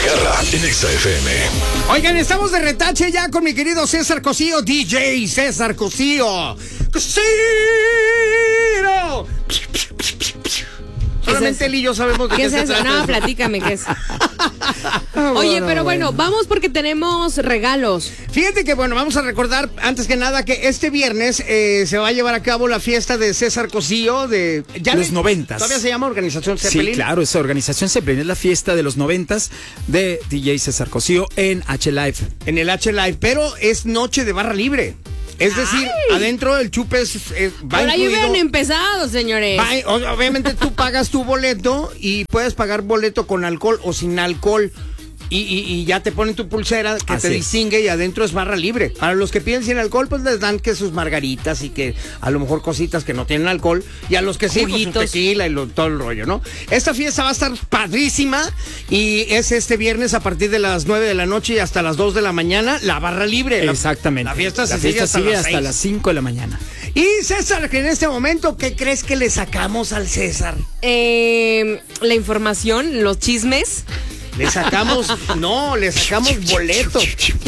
Garra en Exa FM. Oigan, estamos de retache ya con mi querido César Cosío, DJ César Cosío. ¡Cosío! Solamente él y yo sabemos de qué se trata. No, platícame qué es. Oye, pero bueno, vamos porque tenemos regalos. Fíjate que, bueno, vamos a recordar antes que nada que este viernes se va a llevar a cabo la fiesta de César Cosío de... los 90s. ¿Todavía se llama Organización Zeppelin? Sí, claro, es Organización Zeppelin, es la fiesta de los 90s de DJ César Cosío en H-Live. En el H-Live, pero es noche de barra libre. Es decir, adentro el chupe va por ahí incluido. hubieran empezado, señores. Obviamente tú pagas tu boleto y puedes pagar boleto con alcohol o sin alcohol. Y ya te ponen tu pulsera que Así te es. distingue y adentro es barra libre. Para los que piden sin alcohol, pues les dan que sus margaritas y que a lo mejor cositas que no tienen alcohol. Y a los que sí, pues su tequila y todo el rollo, ¿no? Esta fiesta va a estar padrísima y es este viernes a partir de las 9 de la noche y hasta las 2 de la mañana, la barra libre. Exactamente. La fiesta sigue hasta 6. las 5 de la mañana. Y César, que en este momento, ¿qué crees que le sacamos al César? La información, los chismes. Le sacamos boletos.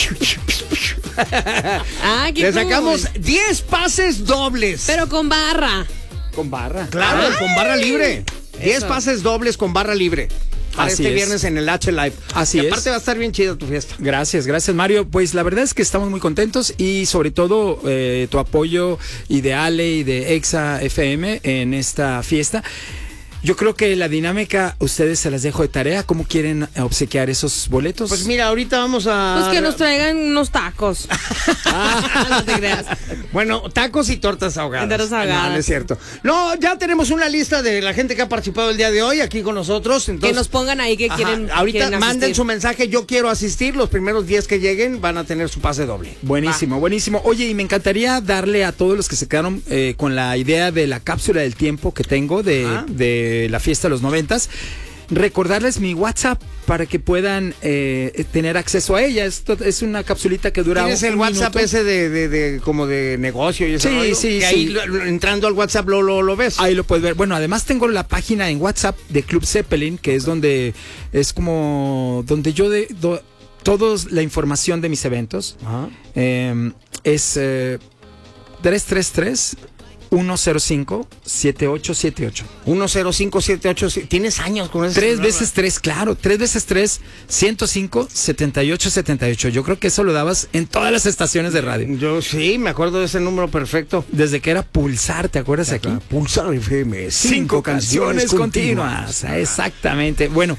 Le sacamos 10 pases dobles. Pero con barra. Con barra. Claro, con barra libre. 10 pases dobles con barra libre. Para Así este es. viernes en el H-Live. Así y es. aparte va a estar bien chida tu fiesta. Gracias Mario. Pues la verdad es que estamos muy contentos y sobre todo tu apoyo y de Ale y de Exa FM en esta fiesta. Yo creo que la dinámica, ustedes se las dejo de tarea. ¿Cómo quieren obsequiar esos boletos? Pues mira, ahorita vamos a... Pues que nos traigan unos tacos. No te creas. Bueno, tacos y tortas ahogadas. Tortas ahogadas. No es cierto. No, ya tenemos una lista de la gente que ha participado el día de hoy aquí con nosotros. Entonces, que nos pongan ahí que quieren. Ahorita quieren manden asistir. su mensaje, yo quiero asistir. Los primeros 10 que lleguen van a tener su pase doble. Buenísimo, buenísimo. Oye, y me encantaría darle a todos los que se quedaron con la idea de la cápsula del tiempo que tengo de la fiesta de los 90s, recordarles mi WhatsApp para que puedan tener acceso a ella. Esto es una capsulita que dura ¿Tienes el WhatsApp minuto. ese de como de negocio y eso? Sí, que sí. ahí entrando al WhatsApp lo ves. Ahí lo puedes ver. Bueno, además tengo la página en WhatsApp de Club Zeppelin, que es donde es como donde yo toda la información de mis eventos. Es 333 105-7878. 105-78. Tienes años con eso. 3 veces 3, claro. 3 veces 3, 105-7878. Yo creo que eso lo dabas en todas las estaciones de radio. Yo sí, me acuerdo de ese número perfecto. Desde que era Pulsar, ¿te acuerdas aquí? Pulsar FM. 5 canciones continuas. Exactamente. Bueno,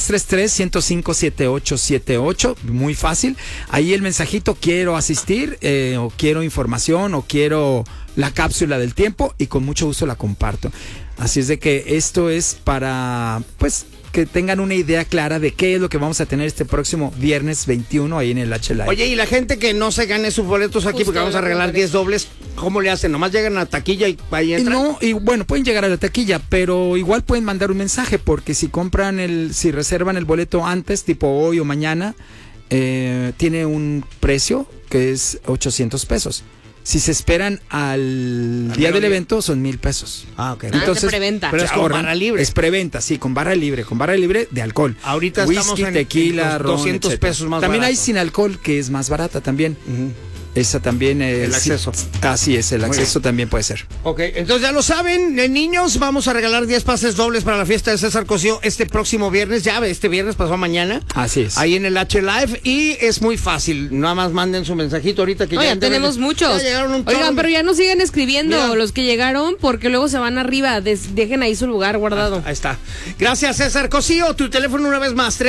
333-105-7878. Muy fácil. Ahí el mensajito, quiero asistir, o quiero información, o quiero la cápsula del tiempo, y con mucho gusto la comparto. Así es de que esto es para, pues, que tengan una idea clara de qué es lo que vamos a tener este próximo viernes 21 ahí en el H-Live. Oye, y la gente que no se gane sus boletos aquí, porque vamos a regalar 10 dobles, ¿cómo le hacen? ¿Nomás llegan a la taquilla y ahí entran? No, y bueno, pueden llegar a la taquilla, pero igual pueden mandar un mensaje, porque si si reservan el boleto antes, tipo hoy o mañana, tiene un precio que es 800 pesos. Si se esperan al día del evento, son 1,000 pesos. Ah, ok. Entonces, es preventa. Pero es con barra libre. Es preventa, sí, con barra libre de alcohol. Ahorita whisky, estamos en tequila, ron, 200 etcétera. pesos más También hay barato. sin alcohol, que es más barata también. Esa también es... El acceso. Así es, el acceso también puede ser. Ok, entonces ya lo saben, niños, vamos a regalar 10 pases dobles para la fiesta de César Cosío este próximo viernes, ya este viernes pasó mañana. Así es. Ahí en el H-Live, y es muy fácil, nada más manden su mensajito ahorita que Oigan, tenemos muchos. Oigan, pero ya no siguen escribiendo. Mira, los que llegaron, porque luego se van arriba, dejen ahí su lugar guardado. Ahí está. Gracias, César Cosío. Tu teléfono una vez más,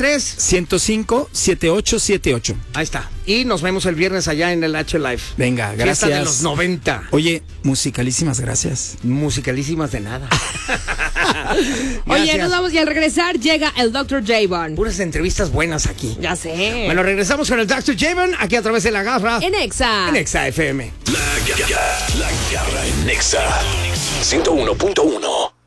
333-105-7878. Ahí está. Y nos vemos el viernes allá en el H-Live. Venga, gracias. Fiesta de los 90. Oye, musicalísimas gracias. Musicalísimas de nada. Oye, nos vamos y al regresar llega el Dr. J-Bon. Puras entrevistas buenas aquí. Ya sé. Bueno, regresamos con el Dr. J-Bon aquí a través de La Garra. En Exa. En Exa FM. La Garra en Exa 101.1.